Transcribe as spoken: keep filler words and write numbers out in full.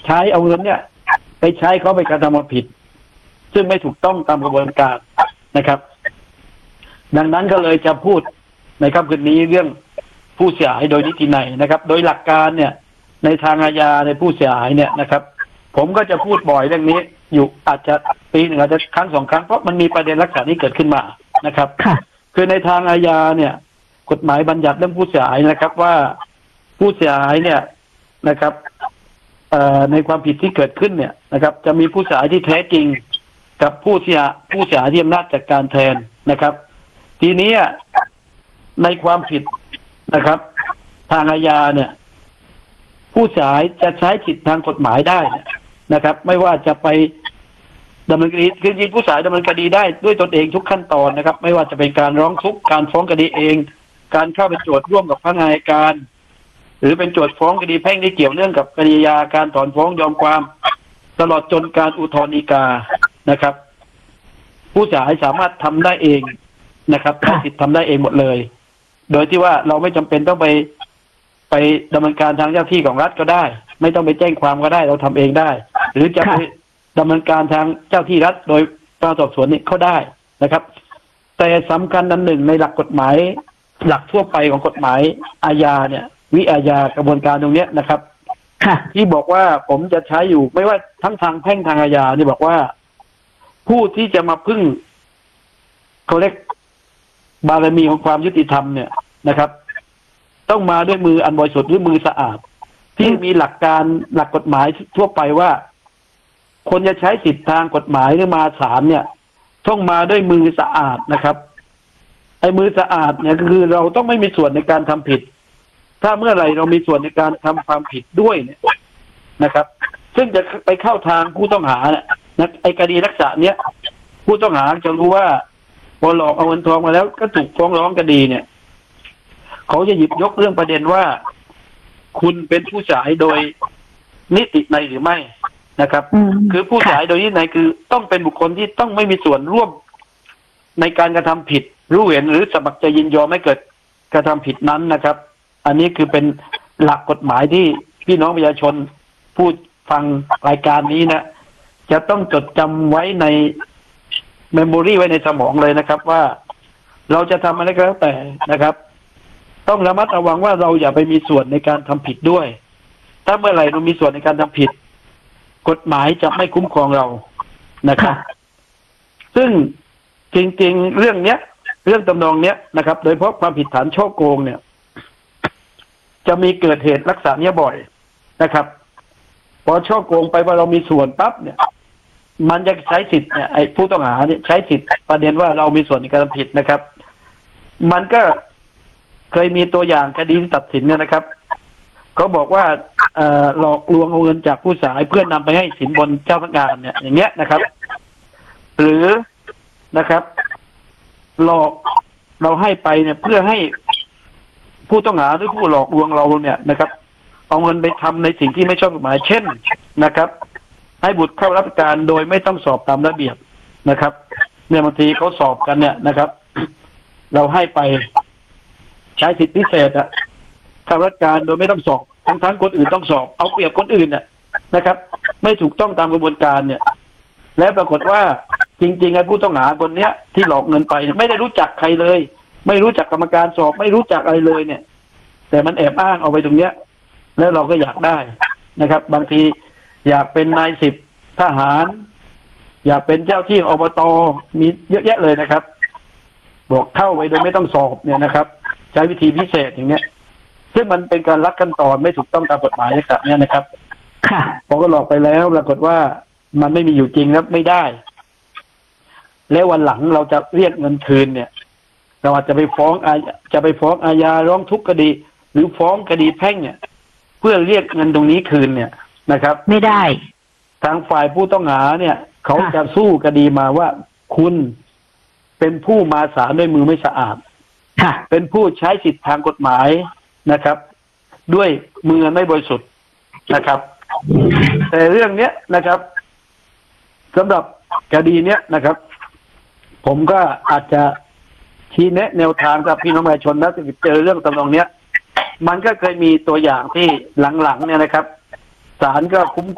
ใช้เอาเงินเนี่ยไปใช้เขาไปกระทำความผิดซึ่งไม่ถูกต้องตามกระบวนการนะครับ ดังนั้นก็เลยจะพูดในค่ำคืนนี้เรื่องผู้เสียหายโดยนิตินัยนะครับ โดยหลักการเนี่ยในทางอาญาในผู้เสียหายเนี่ยนะครับผมก็จะพูดบ่อยเรื่องนี้อยู่อาจจะปีหนึ่งอาจจะครั้งสองครั้งเพราะมันมีประเด็นลักษณะนี้เกิดขึ้นมานะครับคือในทางอาญาเนี่ยกฎหมายบัญญัติเรื่องผู้เสียหายนะครับว่าผู้เสียหายเนี่ยนะครับในความผิดที่เกิดขึ้นเนี่ยนะครับจะมีผู้เสียหายที่แท้จริงกับผู้เสียผู้เสียหายที่อำนาจจัดการแทนนะครับทีนี้ในความผิดนะครับทางอาญาเนี่ยผู้เสียหายจะใช้สิทธิทางกฎหมายได้นะครับไม่ว่าจะไปดำเนินคดีคือจริงผู้เสียหายดำเนินคดีได้ด้วยตนเองทุกขั้นตอนนะครับไม่ว่าจะเป็นการร้องทุกข์การฟ้องคดีเองการเข้าเป็นโจทย์ร่วมกับพนักงานอัยการหรือเป็นโจทย์ฟ้องคดีแพ่งที่เกี่ยวเนื่องกับคดียาการถอนฟ้องยอมความตลอดจนการอุทธรณ์ฎีกานะครับผู้เสียหายสามารถทำได้เองนะครับใช้สิทธิ์ทำได้เองหมดเลยโดยที่ว่าเราไม่จำเป็นต้องไปไปดำเนินการทางเจ้าที่ของรัฐก็ได้ไม่ต้องไปแจ้งความก็ได้เราทำเองได้หรือจะไปดำเนินการทางเจ้าที่รัฐโดยการสอบสวนนี่เขาได้นะครับแต่สำคัญอันหนึ่งในหลักกฎหมายหลักทั่วไปของกฎหมายอาญาเนี่ยวิอาญากระบวนการตรงนี้นะครับที่บอกว่าผมจะใช้อยู่ไม่ว่าทั้งทางแพ่งทางอาญานี่บอกว่าผู้ที่จะมาพึ่งเขาเรียกบารมีของความยุติธรรมเนี่ยนะครับต้องมาด้วยมืออันบริสุทธิ์หรือมือสะอาดที่มีหลักการหลักกฎหมายทั่วไปว่าคนจะใช้สิทธิทางกฎหมายหรือมาศาลเนี่ยต้องมาด้วยมือสะอาดนะครับไอ้มือสะอาดเนี่ยคือเราต้องไม่มีส่วนในการทำผิดถ้าเมื่อไหร่เรามีส่วนในการทำความผิดด้วยเนี่ยนะครับซึ่งจะไปเข้าทางผู้ต้องหาเนี่ยนะไอ้คดีลักษณะเนี้ยผู้ต้องหาจะรู้ว่าพอหลอกเอาเงินทองมาแล้วก็ถูกฟ้องร้องคดีเนี่ยเขาจะหยิบยกเรื่องประเด็นว่าคุณเป็นผู้เสียหายโดยนิตินัยหรือไม่นะครับคือผู้เสียหายโดยนิตินัยคือต้องเป็นบุคคลที่ต้องไม่มีส่วนร่วมในการกระทำผิดรู้เห็นหรือสมัครใจยินยอมให้เกิดกระทำผิดนั้นนะครับอันนี้คือเป็นหลักกฎหมายที่พี่น้องประชาชนผู้ฟังรายการนี้นะจะต้องจดจำไว้ในเมมโมรีไว้ในสมองเลยนะครับว่าเราจะทำอะไรก็แล้วแต่นะครับต้องระมัดระวังว่าเราอย่าไปมีส่วนในการทำผิดด้วยถ้าเมื่อไหร่เรามีส่วนในการทำผิดกฎหมายจะไม่คุ้มครองเรานะครับซึ่งจริงๆเรื่องเนี้ยเรื่องตำนองเนี้ยนะครับโดยเฉพาะความผิดฐานฉ้อโกงเนี่ยจะมีเกิดเหตุลักษณะนี้บ่อยนะครับพอฉ้อโกงไปว่าเรามีส่วนปั๊บเนี่ยมันจะใช้สิทธิ์เนี่ยไอ้ผู้ต้องหาเนี่ยใช้สิทธิ์ประเด็นว่าเรามีส่วนในการทำผิดนะครับมันก็เคยมีตัวอย่างคดีที่ตัดสินเนี่ยนะครับเขาบอกว่าเอ่อหลอกลวงเอาเงินจากผู้เสียหายเพื่อนำไปให้สินบนเจ้าพนักงานเนี่ยอย่างเงี้ยนะครับหรือนะครับหลอกเราให้ไปเนี่ยเพื่อให้ผู้ต้องหาหรือผู้หลอกลวงเราเนี่ยนะครับเอาเงินไปทำในสิ่งที่ไม่ชอบกฎหมายเช่นนะครับให้บุตรเข้ารับการโดยไม่ต้องสอบตามระเบียบนะครับเนี่ยบางทีเขาสอบกันเนี่ยนะครับ เราให้ไปใช้สิทธิพิเศษอะเข้ารับการโดยไม่ต้องสอบทั้งทั้งคนอื่นต้องสอบเอาเปรียบคนอื่นเนี่ยนะครับไม่ถูกต้องตามกระบวนการเนี่ยและปรากฏว่าจริงๆไอ้ผู้ต้องหาคนเนี้ยที่หลอกเงินไปไม่ได้รู้จักใครเลยไม่รู้จักกรรมการสอบไม่รู้จักอะไรเลยเนี่ยแต่มันแอบอ้างเอาไปตรงเนี้ยแล้วเราก็อยากได้นะครับบางทีอยากเป็นนายสิบทหารอยากเป็นเจ้าที่อบตมีเยอะแยะเลยนะครับบอกเข้าไปโดยไม่ต้องสอบเนี่ยนะครับใช้วิธีพิเศษอย่างเนี้ยซึ่งมันเป็นการลักขั้นตอนไม่ถูกต้องตามกฎหมายนะครับเนี่ยนะครับค่ะพอก็หลอกไปแล้วปรากฏว่ามันไม่มีอยู่จริงแล้วไม่ได้แล้ววันหลังเราจะเรียกเงินคืนเนี่ยเราอาจจะไปฟ้องอาจะไปฟ้องอาญาร้องทุกข์คดีหรือฟ้องคดีแพ่งเนี่ยเพื่อเรียกเงินตรงนี้คืนเนี่ยนะครับไม่ได้ทางฝ่ายผู้ต้องหาเนี่ยเขาจะสู้คดีมาว่าคุณเป็นผู้มาศาลด้วยมือไม่สะอาดเป็นผู้ใช้สิทธิทางกฎหมายนะครับด้วยมือไม่บริสุทธิ์นะครับแต่เรื่องเนี้ยนะครับสำหรับคดีเนี้ยนะครับผมก็อาจจะชี้แนะแนวทางกับพี่น้องประชาชนนะถ้าเจอเรื่องตำนองเนี้ยมันก็เคยมีตัวอย่างที่หลังๆเนี่ยนะครับศาลก็คุ้ม